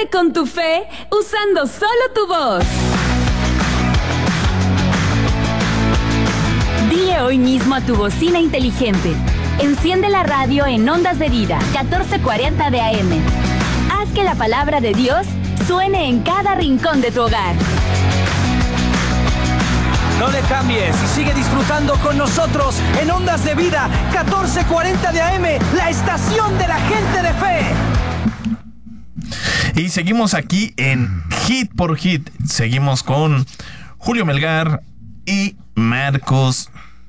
Conéctate con tu fe usando solo tu voz. Dile hoy mismo a tu bocina inteligente: enciende la radio en Ondas de Vida, 1440 de AM. Haz que la palabra de Dios suene en cada rincón de tu hogar. No le cambies y sigue disfrutando con nosotros en Ondas de Vida, 1440 de AM, la estación de la gente de fe. Y seguimos aquí en Hit por Hit. Seguimos con Julio Melgar y Marcos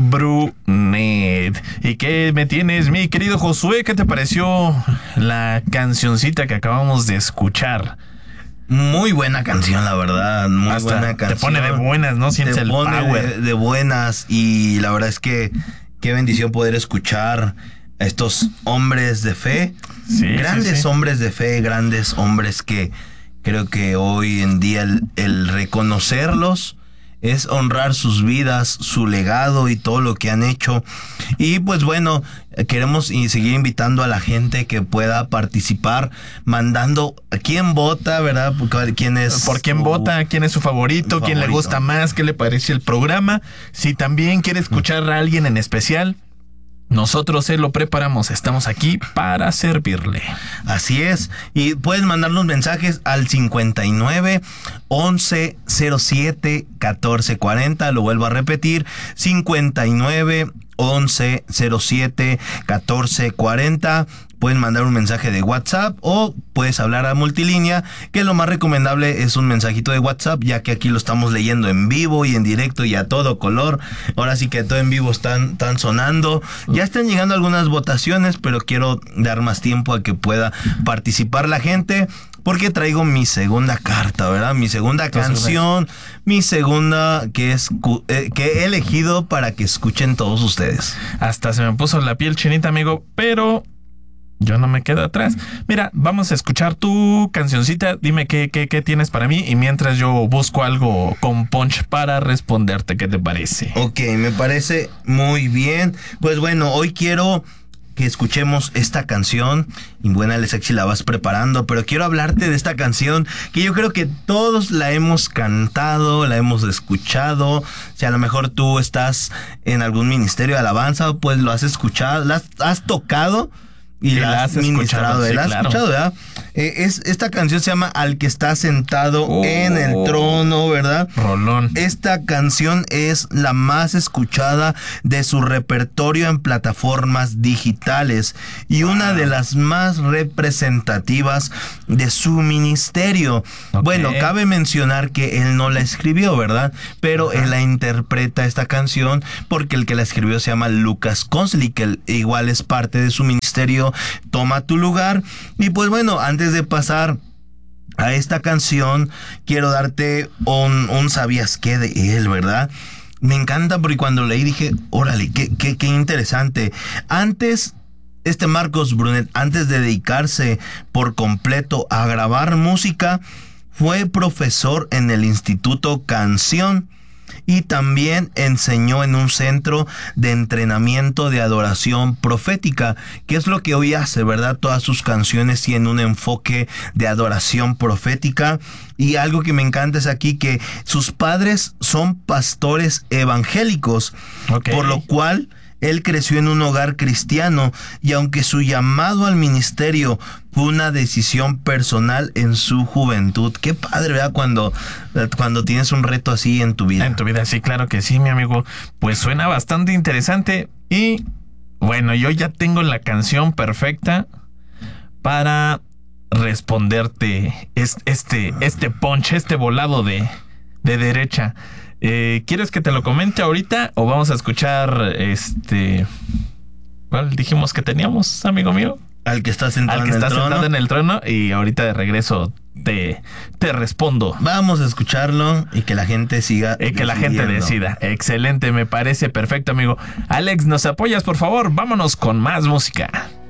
Brunet. ¿Y qué me tienes, mi querido Josué? ¿Qué te pareció la cancioncita que acabamos de escuchar? Muy buena canción, la verdad. Muy Hasta buena canción. Te pone de buenas, ¿no? Sientes el power. De buenas. Y la verdad es que qué bendición poder escuchar a estos hombres de fe. Sí, Grandes hombres de fe, grandes hombres que creo que hoy en día el reconocerlos es honrar sus vidas, su legado y todo lo que han hecho. Y pues bueno, queremos seguir invitando a la gente que pueda participar, mandando a quién vota, ¿verdad? ¿Quién es? ¿Por quién vota? ¿Quién es su favorito? ¿Quién le gusta más? ¿Qué le parece el programa? Si también quiere escuchar a alguien en especial, nosotros se lo preparamos, estamos aquí para servirle. Así es, y puedes mandarnos mensajes al 59 11 07 14 40, lo vuelvo a repetir, 59 11 07 14 40. Pueden mandar un mensaje de WhatsApp o puedes hablar a multilínea, que lo más recomendable es un mensajito de WhatsApp, ya que aquí lo estamos leyendo en vivo y en directo y a todo color. Ahora sí que todo en vivo están sonando. Ya están llegando algunas votaciones, pero quiero dar más tiempo a que pueda participar la gente, porque traigo mi segunda carta, ¿verdad? Mi segunda canción, mi segunda que he elegido para que escuchen todos ustedes. Hasta se me puso la piel chinita, amigo, pero yo no me quedo atrás. Mira, vamos a escuchar tu cancioncita. Dime qué tienes para mí y mientras yo busco algo con punch para responderte. ¿Qué te parece? Ok, me parece muy bien. Pues bueno, hoy quiero que escuchemos esta canción. Y bueno, Alexi, la vas preparando, pero quiero hablarte de esta canción que yo creo que todos la hemos cantado, la hemos escuchado. Si a lo mejor tú estás en algún ministerio de alabanza, pues lo has escuchado, la has tocado y sí, la has ministrado. Sí, la has claro. escuchado, ¿verdad? Esta canción se llama Al que está sentado en el trono, ¿verdad? Rolón. Esta canción es la más escuchada de su repertorio en plataformas digitales y una de las más representativas de su ministerio. Okay. Bueno, cabe mencionar que él no la escribió, ¿verdad? Pero él la interpreta esta canción porque el que la escribió se llama Lucas Consley, que igual es parte de su ministerio Toma tu lugar. Y pues bueno, antes de pasar a esta canción, quiero darte un ¿sabías qué? De él, ¿verdad? Me encanta porque cuando leí dije, órale, qué interesante. Marcos Brunet, antes de dedicarse por completo a grabar música, fue profesor en el Instituto Canción y también enseñó en un centro de entrenamiento de adoración profética, que es lo que hoy hace, ¿verdad? Todas sus canciones tienen un enfoque de adoración profética. Y algo que me encanta es aquí que sus padres son pastores evangélicos, Okay. por lo cual él creció en un hogar cristiano, y aunque su llamado al ministerio fue una decisión personal en su juventud. Qué padre, ¿verdad? Cuando tienes un reto así en tu vida. En tu vida, sí, claro que sí, mi amigo. Pues suena bastante interesante. Y bueno, yo ya tengo la canción perfecta para responderte este punch, este volado de derecha. ¿Quieres que te lo comente ahorita o vamos a escuchar ¿cuál dijimos que teníamos, amigo mío? Al que está sentado sentado en el trono, y ahorita de regreso te respondo. Vamos a escucharlo y que la gente siga. Que la gente decida. Excelente, me parece perfecto, amigo. Alex, ¿nos apoyas, por favor? Vámonos con más música.